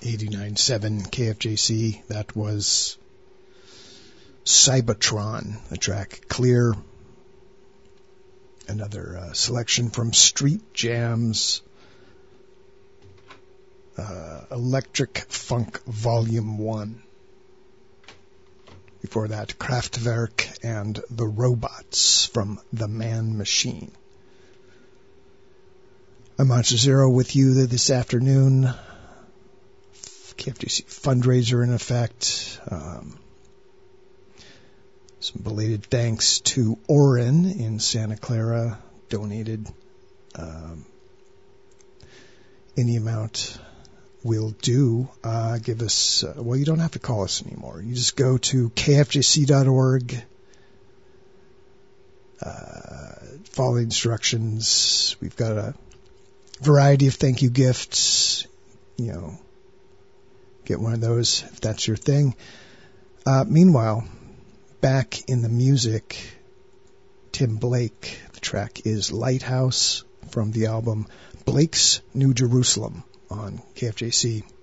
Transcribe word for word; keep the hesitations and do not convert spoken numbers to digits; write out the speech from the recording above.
eighty-nine point seven K F J C. That was Cybertron, the track Clear. Another uh, selection from Street Jams, uh, Electric Funk Volume one. Before that, Kraftwerk and The Robots from The Man Machine. I'm Monster Zero with you this afternoon. K F J C fundraiser in effect. Um, some belated thanks to Oren in Santa Clara. Donated um, any amount will do. Uh, give us, uh, well, you don't have to call us anymore. You just go to K F J C dot org. Uh, follow the instructions. We've got a variety of thank you gifts. You know, get one of those if that's your thing. Uh, meanwhile, back in the music, Tim Blake. The track is Lighthouse from the album Blake's New Jerusalem on K F J C.